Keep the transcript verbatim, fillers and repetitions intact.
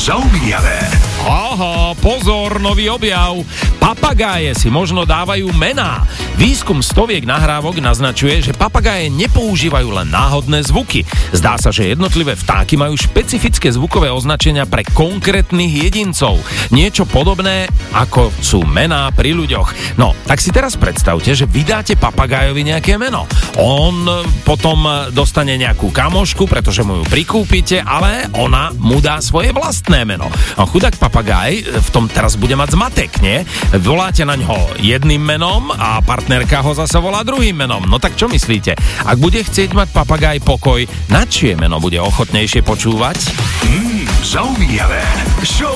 zaujímavé. Aha, pozor, nový objav. Papagáje si možno dávajú mená. Výskum stoviek nahrávok naznačuje, že papagáje nepoužívajú len náhodné zvuky. Zdá sa, že jednotlivé vtáky majú špecifické zvukové označenia pre konkrétnych jedincov. Niečo podobné, ako sú mená pri ľuďoch. No, tak si teraz predstavte, že vydáte papagájovi nejaké meno. On potom dostane nejakú kamošku, pretože mu ju prikúpite, ale ona mu dá svoje vlastné meno. A chudák papagaj v tom teraz bude mať zmatek, nie? Voláte na ňo jedným menom a partnerka ho zase volá druhým menom. No tak čo myslíte? Ak bude chcieť mať papagaj pokoj, na čie meno bude ochotnejšie počúvať? Hmm, zaujímavé. Show